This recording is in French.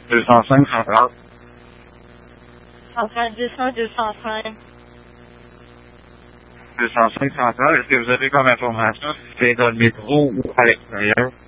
205 centrale. Centrale 200, 205. 205 centrale, est-ce que vous avez comme information si c'est dans le métro ou à l'extérieur?